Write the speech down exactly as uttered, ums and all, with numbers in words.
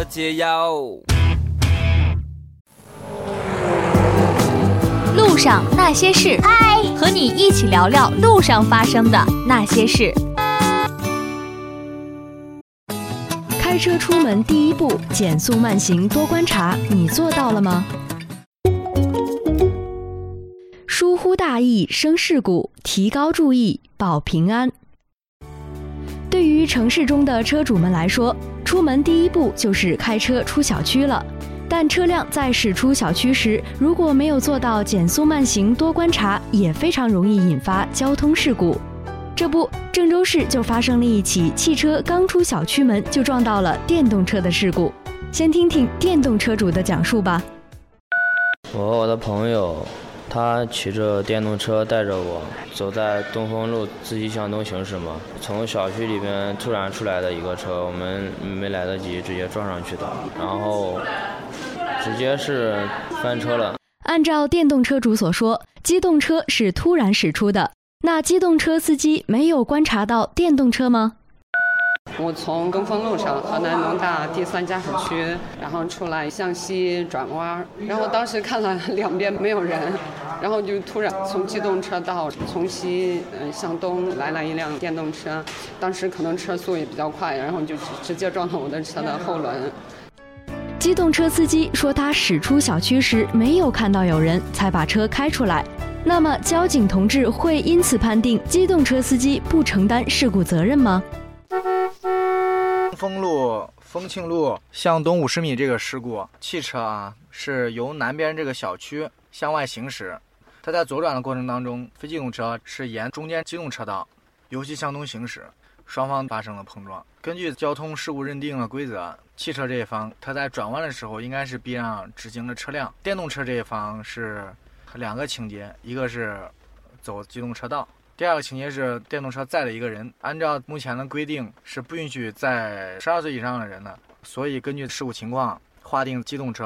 解药。 路上那些事，嗨，和你一起聊聊路上发生的那些事。开车出门第一步，减速慢行多观察，你做到了吗？疏忽大意生事故，提高注意保平安。对于城市中的车主们来说，出门第一步就是开车出小区了。但车辆在驶出小区时，如果没有做到减速慢行多观察，也非常容易引发交通事故。这不，郑州市就发生了一起汽车刚出小区门就撞到了电动车的事故。先听听电动车主的讲述吧。 我和我的朋友，他骑着电动车带着我走在东风路自西向东行驶嘛，从小区里边突然出来的一个车，我们没来得及直接撞上去的，然后直接是翻车了。 按照电动车主所说，机动车是突然驶出的，那机动车司机没有观察到电动车吗？ 我从东风路上河南农大第三驾驶区，然后出来向西转弯，然后当时看了两边没有人，然后就突然从机动车道从西嗯向东来了一辆电动车，当时可能车速也比较快，然后就直接撞到我的车的后轮。 机动车司机说他驶出小区时没有看到有人，才把车开出来。那么交警同志会因此判定机动车司机不承担事故责任吗？ 丰路丰庆路向东五十米这个事故，汽车啊是由南边这个小区向外行驶，它在左转的过程当中，非机动车是沿中间机动车道由西向东行驶，双方发生了碰撞。根据交通事故认定的规则，汽车这一方它在转弯的时候应该是避让直行的车辆，电动车这一方是两个情节，一个是走机动车道，第二个情节是电动车载了一个人，按照目前的规定是不允许载十二岁以上的人的，所以根据事故情况划定机动车